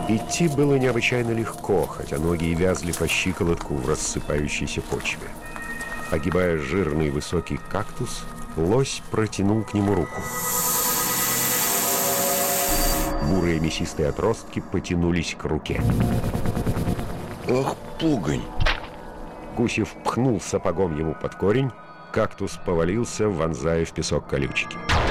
Идти было необычайно легко, хотя ноги и вязли по щиколотку в рассыпающейся почве. Огибая жирный высокий кактус, лось протянул к нему руку. Бурые мясистые отростки потянулись к руке. Ах, пугань! Гусев пхнул сапогом ему под корень, кактус повалился, вонзая в песок колючки.